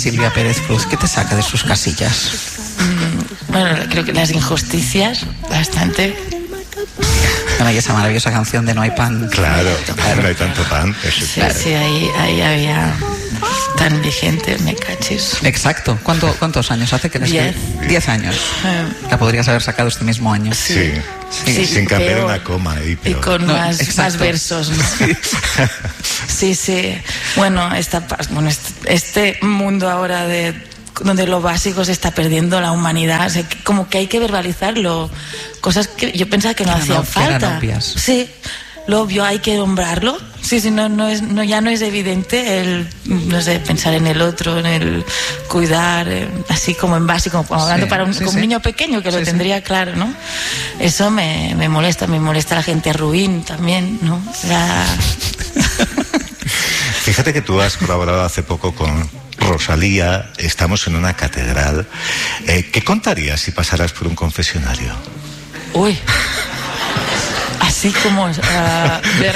Silvia Pérez Cruz? ¿Qué te saca de sus casillas? Bueno, creo que las injusticias, bastante. Bueno, y esa maravillosa canción de No hay pan. Claro, no hay tanto pan. Sí, sí, ahí había tan vigente, me cachis. Exacto. ¿Cuántos años hace que 10 años. La podrías haber sacado este mismo año. Sí. Sin cambiar una coma. Y con más versos, ¿no? Sí. Bueno, este mundo ahora donde lo básico se está perdiendo, la humanidad, o sea, como que hay que verbalizarlo, cosas que yo pensaba que no hacían falta. Sí, lo obvio hay que nombrarlo. Sí, ya no es evidente el, no sé, pensar en el otro, en el cuidar, así como en básico, como hablando para un niño pequeño que lo tendría claro, ¿no? Eso me molesta la gente ruin también, ¿no? Fíjate que tú has colaborado hace poco con Rosalía, estamos en una catedral. ¿Qué contarías si pasaras por un confesionario? Uy, así como